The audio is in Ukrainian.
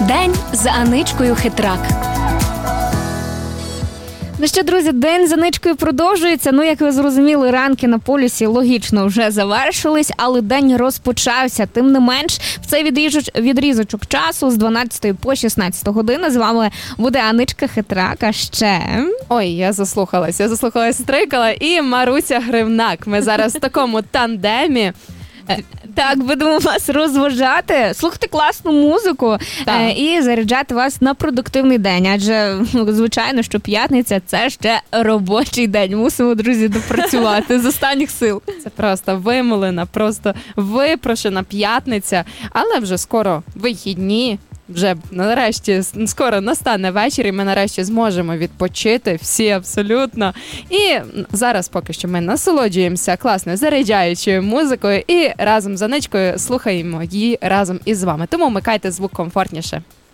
День з Аничкою Хитрак. Ну що, друзі, день з Аничкою продовжується. Ну, як ви зрозуміли, ранки на полюсі логічно вже завершились, але день розпочався. Тим не менш, в цей відрізочок часу з 12 по 16 години з вами буде Аничка Хитрак, а ще... Ой, я заслухалась Стрикала і Маруся Гривнак. Ми зараз в такому тандемі. Так, будемо вас розважати, слухати класну музику і заряджати вас на продуктивний день. Адже, звичайно, що п'ятниця – це ще робочий день. Мусимо, друзі, допрацювати з останніх сил. Це просто вимолена, просто випрошена п'ятниця, але вже скоро вихідні. Вже нарешті скоро настане вечір, і ми нарешті зможемо відпочити всі абсолютно. І зараз поки що ми насолоджуємося класною заряджаючою музикою і разом з Аничкою слухаємо її разом із вами. Тому вмикайте звук комфортніше.